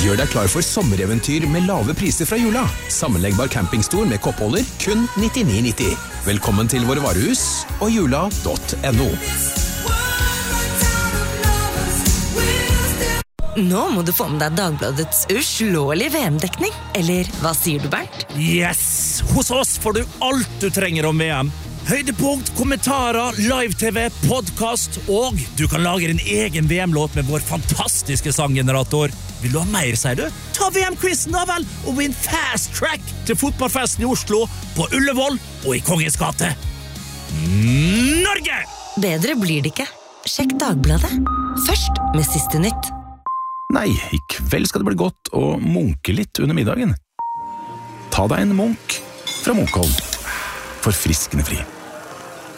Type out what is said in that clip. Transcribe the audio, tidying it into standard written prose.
Gjør deg klar for sommereventyr med lave priser fra Jula. Sammenleggbar campingstol med koppholder, kun 99,90. Velkommen til våre varehus og jula.no. Nå må du få med deg Dagbladets uslåelige VM-dekning. Eller hva sier du, Bernt? Yes! Hos oss får du alt du trenger om VM. Høydepunkt, kommentarer, live-tv, podcast, og du kan lage din egen VM-låt med vår fantastiske sanggenerator. Vil du ha mer, sier du? Ta VM-quizen da vel, og vinn fast track til fotballfesten i Oslo, på Ullevål og i Kongens gate. Norge! Bedre blir det ikke. Sjekk Dagbladet. Først med siste nytt. Nei, i kveld skal det bli godt å munke litt under middagen. Ta deg en munk fra Munkholm. Forfriskende fri.